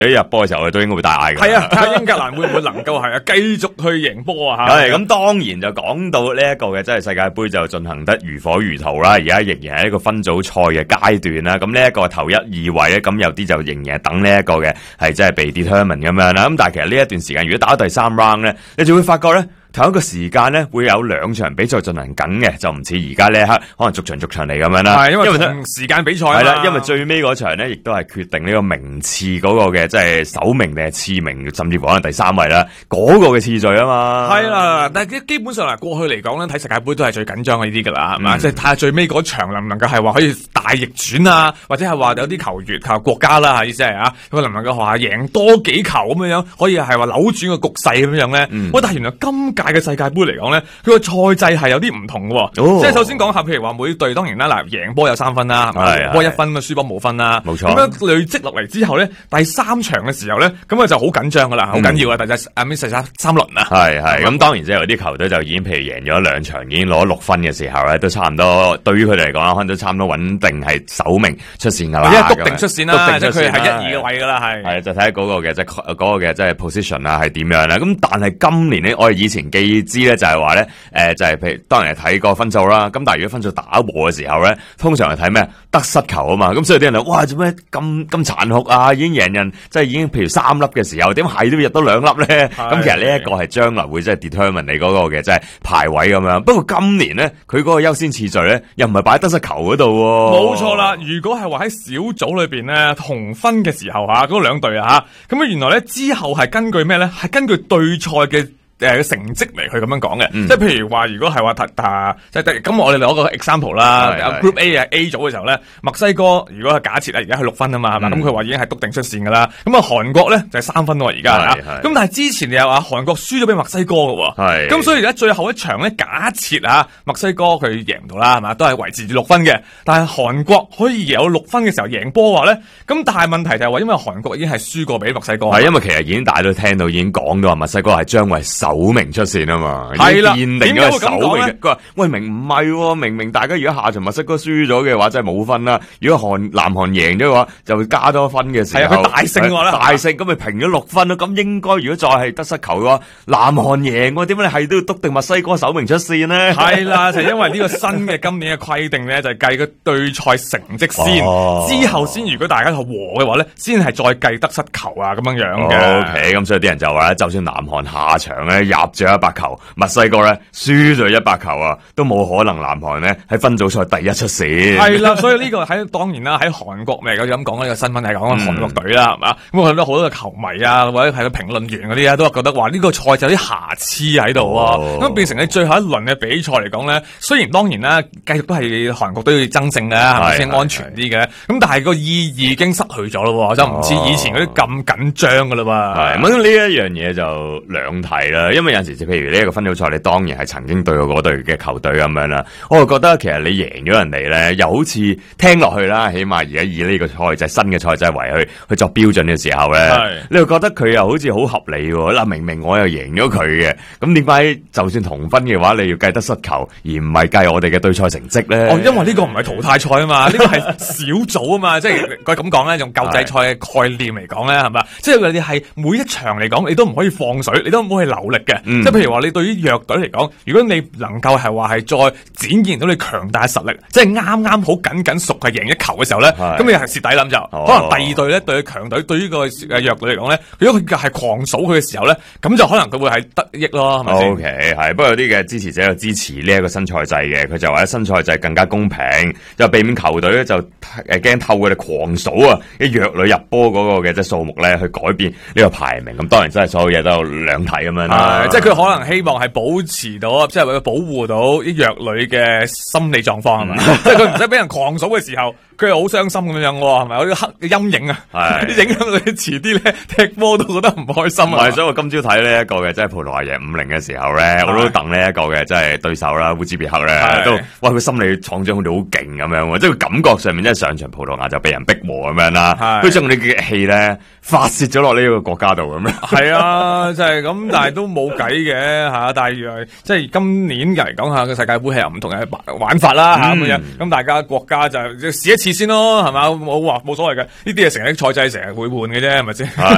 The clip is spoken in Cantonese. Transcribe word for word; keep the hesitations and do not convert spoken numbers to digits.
一入波嘅時候，我哋都應該會大嗌嘅。 係啊，睇下英格蘭會唔會能夠係啊繼續去贏波啊？ 係咁，當然就講到呢一個嘅，即係世界盃就進行得如火如荼啦。而家仍然係一個分組賽嘅階段啦。咁呢一個頭一二位咧，咁有啲就仍然係等呢一個嘅係即係被 determine 咁樣啦。咁但係其實呢一段時間，如果打到第三 round 咧，你就會發覺咧。同一個時間咧，會有兩場比賽進行緊嘅，就唔似而家呢一刻可能逐場逐場嚟咁樣啦。 係因為同時間比賽係啦，因為最尾嗰場咧，亦都係決定呢個名次嗰個嘅，即係首名定係次名，甚至乎可能第三位啦，嗰、那個嘅次序啊嘛。 係啦，但係基本上嗱，過去嚟講咧，睇世界盃都係最緊張嘅呢啲噶啦，係嘛、嗯？即係睇下最尾嗰場能唔能夠係話可以大逆轉啊，或者係話有啲球員球國家啦，意思係啊，佢能唔能夠學下贏多幾球咁樣樣，可以係話扭轉個局勢咁樣樣咧？喂、嗯，但係原來今屆嘅世界盃嚟講咧，佢個賽制係有啲唔同嘅、哦，即係首先講下，譬如話每隊當然啦，嗱贏波有三分啦，贏波一分咁啊，輸波冇分啦， 冇錯。 咁樣累積落嚟之後咧，第三場嘅時候咧，咁啊就好緊張噶啦，好緊要啊！第三啊咩第三三輪啊， 係係咁，當然即係有啲球隊就已經譬如贏咗兩場，已經攞六分嘅時候咧，都差唔多。對於佢哋嚟講，可能都差唔多穩定係首名出線噶啦， 或者篤定出線啦，即係佢係一二嘅位噶啦，係係就睇下嗰個嘅即係嗰個嘅即係 position 啊，係點樣啦。咁但係今年咧，我哋以前記知咧就係話咧，誒就係譬如當然係睇個分數啦。咁但係如果分數打和嘅時候咧，通常係睇咩得失球啊嘛。咁所以啲人就哇做咩咁咁殘酷啊？已經贏人即係已經譬如三粒嘅時候，點係都入到兩粒咧？咁其實呢一個係將來會即係 determine 你嗰個嘅即係排位咁樣。不過今年咧，佢嗰個優先次序咧又唔係擺喺得失球嗰度喎。 冇錯啦，如果係話喺小組裏邊咧同分嘅時候吓，嗰兩隊啊吓，咁啊原來咧之後係根據咩咧？係根據對賽嘅。誒成績嚟去咁樣講嘅，嗯、即係譬如話，如果係話打即係咁，我哋攞個 example 啦。Group A 啊 A 組嘅時候咧，墨西哥如果係假設啊，而家係六分啊嘛，係嘛、嗯？咁佢話已經係篤定出線㗎啦。咁啊，韓國咧就係、是、三分喎，而家嚇。咁但係之前你又話韓國輸咗俾墨西哥嘅喎。咁所以而家最後一場咧，假設啊，墨西哥佢贏唔到啦，係嘛？都係維持住六分嘅。但係韓國可以有六分嘅時候贏波話咧，咁但係問題就係話，因為韓國已經係輸過俾墨西哥。係因為其實已經大家都聽到已經講到話墨西哥係將為首名出線啊嘛， 係啦， 奠定咗首名嘅。佢話：喂，明唔係？明明大家如果下場墨西哥輸咗嘅話，真係冇分啦。如果韓南韓贏咗嘅話，就會加多分嘅時候。 係啊，佢大勝喎啦， 大勝咁咪平咗六分咯。咁應該如果再係得失球嘅話，南韓贏喎，點解你係都要篤定墨西哥首名出線呢？ 係啦，就係因為呢個新嘅今年嘅規定咧，就係計個對賽成績先，哦、之後先如果大家係和嘅話咧，先係再計得失球啊咁樣樣嘅。 O K，咁所以啲人就話咧，就算南韓下場咧入咗一百球，墨西哥咧輸咗一百球啊，都冇可能南韓咧喺分組賽第一出線。 係啦，所以呢個喺當然啦，喺韓國咪咁講呢個新聞係講緊韓國隊啦，係嘛、嗯？咁我睇到好多嘅球迷啊，或者係個評論員嗰啲啊，都係覺得話呢個賽就有啲瑕疵喺度啊。咁、哦、變成你最後一輪嘅比賽嚟講咧，雖然當然啦，繼續都係韓國都要爭勝嘅，係咪先安全啲嘅？咁但係個意義已經失去咗咯，就唔似以前嗰啲咁緊張噶啦嘛。 係咁呢一樣嘢就兩睇啦，因為有陣時就譬如呢一個分組賽，你當然係曾經對過嗰隊嘅球隊咁樣啦。我就覺得其實你贏咗人哋咧，又好似聽落去啦，起碼而家以呢個賽制新嘅賽制為去去作標準嘅時候咧，你又覺得佢又好似好合理喎。嗱，明明我又贏咗佢嘅，咁點解就算同分嘅話，你要計得失球，而唔係計我哋嘅對賽成績咧？ 哦，因為呢個唔係淘汰賽啊嘛，呢個係小組啊嘛，即係佢咁講咧，用舊制賽嘅概念嚟講咧，係嘛？即係你係每一場嚟講，你都唔可以放水，你都唔可以流力嘅。嗯、即係譬如話，你對於弱隊嚟講，如果你能夠係話係再展現到你強大嘅實力，即係啱啱好緊緊熟係贏一球嘅時候咧，咁你係蝕底諗就，哦、可能第二隊咧對強隊，對於個誒弱隊嚟講咧，如果佢係狂數佢嘅時候咧，咁就可能佢會係得益咯，係咪先？ O K， 係，不過有啲嘅支持者就支持呢一個新賽制嘅，佢就話新賽制更加公平，就避免球隊咧就誒驚透過佢哋狂數啊，啲弱女入波嗰個嘅即係數目咧去改變呢個排名。咁當然真係所有嘢都有兩睇咁樣啦， 即係佢可能希望係保持到，即係為咗保護到啲弱女嘅心理狀況係咪？即係佢唔使俾人狂數嘅時候，佢又好傷心咁樣喎，係咪？有啲黑嘅陰影啊，啲影響佢遲啲咧踢波都覺得唔開心啊。 係，所以我今朝睇呢一個嘅即係葡萄牙贏五零嘅時候咧，我都等呢一個嘅即係對手啦，烏茲別克咧都，哇佢心理創傷好似好勁咁樣，即係感覺上面即係上場葡萄牙就俾人逼和咁樣啦，佢將你嘅氣咧發泄咗落呢個國家度咁樣。 係啊，就係咁，但係都冇計嘅吓。但係即係今年嚟講下個世界盃係有唔同嘅玩法啦吓咁樣。咁大家國家就試一次先咯，係嘛？冇話冇所謂嘅，呢啲係成日賽制成日會換嘅啫，係咪先？